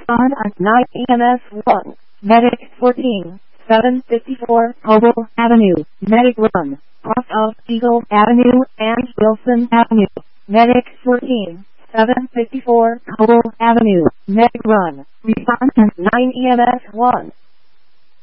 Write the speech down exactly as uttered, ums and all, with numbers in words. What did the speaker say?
Respond at nine E M S one. Medic fourteen, seven fifty-four Hobel Avenue. Medic run. Cross of Eagle Avenue and Wilson Avenue. Medic fourteen, seven fifty-four Hobel Avenue. Medic run. Respond at nine E M S one.